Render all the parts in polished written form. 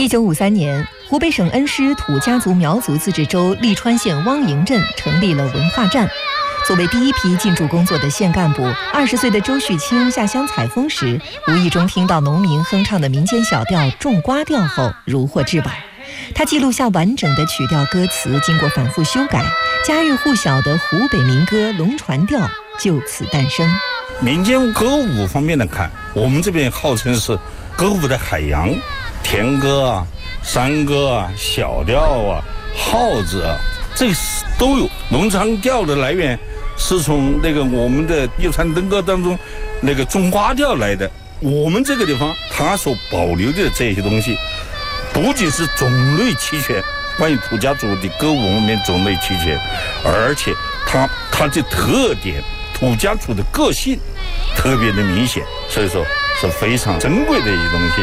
1953年，湖北省恩施土家族苗族自治州利川县汪营镇成立了文化站。作为第一批进驻工作的县干部，20岁的周旭清下乡采风时，无意中听到农民哼唱的民间小调《种瓜调》后，如获至宝。他记录下完整的曲调歌词，经过反复修改，家喻户晓的湖北民歌《龙船调》就此诞生。 民间歌舞方面来看，我们这边号称是歌舞的海洋，田歌啊、山歌啊、小调啊、号子啊，这都有。龙船调的来源是从那个我们的一川灯歌当中那个种瓜调来的。我们这个地方它所保留的这些东西，不仅是种类齐全，关于土家族的歌舞方面种类齐全，而且它的特点，土家族的个性特别的明显，所以说是非常珍贵的一些东西。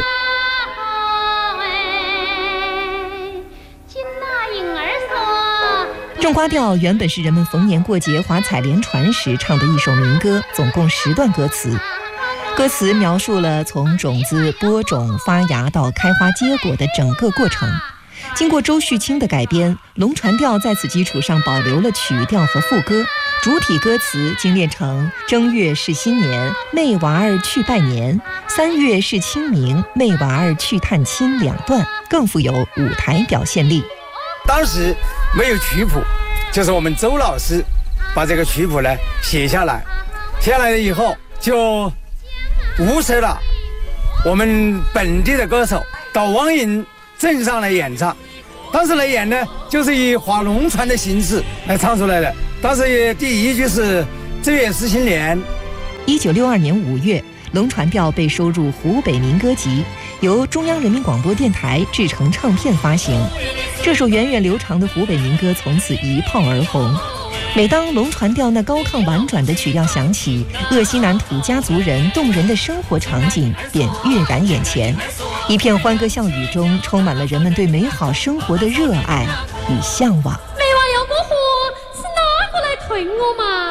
种瓜调原本是人们逢年过节划采莲船时唱的一首民歌，总共10段歌词。歌词描述了从种子播种发芽到开花结果的整个过程。经过周旭清的改编，龙船调在此基础上保留了曲调和副歌，主体歌词精炼成正月是新年，妹娃儿去拜年；3月是清明，妹娃儿去探亲2段，更富有舞台表现力。 当时没有曲谱，就是我们周老师把这个曲谱呢写下来了以后，就物色了我们本地的歌手到汪营镇上来演唱。当时来演呢，就是以划龙船的形式来唱出来的。当时第一句是正月是新年。 1962年5月，龙船调被收入湖北民歌集，由中央人民广播电台制成唱片发行。这首源远流长的湖北民歌从此一炮而红。每当龙船调那高亢婉转的曲调响起，鄂西南土家族人动人的生活场景便跃然眼前。一片欢歌笑语中，充满了人们对美好生活的热爱与向往。 你话有个货是哪个来退我嘛？